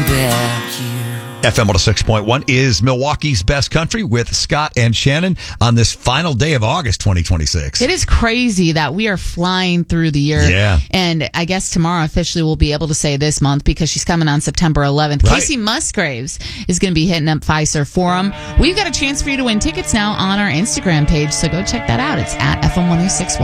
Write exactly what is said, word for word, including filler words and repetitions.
about you. F M one oh six point one is Milwaukee's Best Country with Scott and Shannon on this final day of August twenty twenty-six. It is crazy that we are flying through the year. Yeah. And I guess tomorrow officially we'll be able to say this month because she's coming on September eleventh. Right. Casey Musgraves is going to be hitting up Fiserv Forum. We've got a chance for you to win tickets now on our Instagram page, so go check that out. It's at F M one oh six point one.